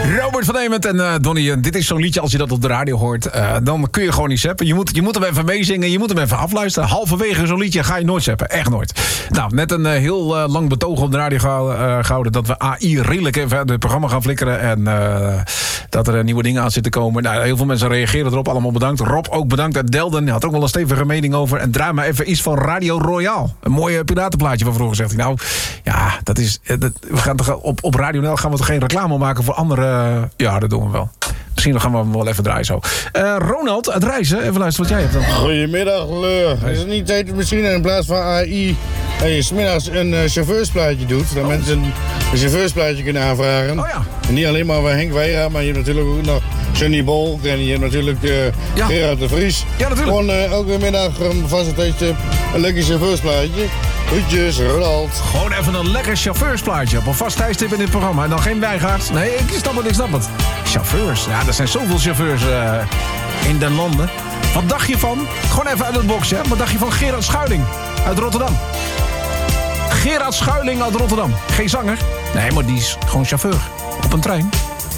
Robert van Eement en Donnie, dit is zo'n liedje, als je dat op de radio hoort, dan kun je gewoon niet zappen. Je moet hem even meezingen, je moet hem even afluisteren. Halverwege zo'n liedje ga je nooit zappen, echt nooit. Nou, net een heel lang betoog op de radio gehouden dat we AI redelijk even uit het programma gaan flikkeren en dat er nieuwe dingen aan zitten komen. Nou, heel veel mensen reageren erop, allemaal bedankt. Rob ook bedankt uit Delden, had ook wel een stevige mening over. En draai maar even iets van Radio Royal. Een mooi piratenplaatje van vroeger, zegt hij. Nou, ja, we gaan toch op Radio NL gaan we toch geen reclame maken voor andere. Ja, dat doen we wel. Misschien gaan we hem wel even draaien zo. Ronald uit Reizen, even luisteren wat jij hebt dan. Goedemiddag, Leur. Is het niet tijd misschien in plaats van AI dat je 's middags een chauffeursplaatje doet? Dat mensen een chauffeursplaatje kunnen aanvragen. Oh ja. En niet alleen maar Henk Weira, maar je hebt natuurlijk ook nog Johnny Bolk en je hebt natuurlijk Gerard de Vries. Ja, natuurlijk. Gewoon elke middag vast een tijdje een lekker chauffeursplaatje. Groetjes, Ronald. Gewoon even een lekker chauffeursplaatje op een vast tijdstip in dit programma. En dan geen Wijngaard. Nee, ik snap het. Chauffeurs. Ja, er zijn zoveel chauffeurs in de landen. Wat dacht je van? Gewoon even uit het boxje. Wat dacht je van Gerard Schuiling uit Rotterdam? Gerard Schuiling uit Rotterdam. Geen zanger. Nee, maar die is gewoon chauffeur. Op een trein.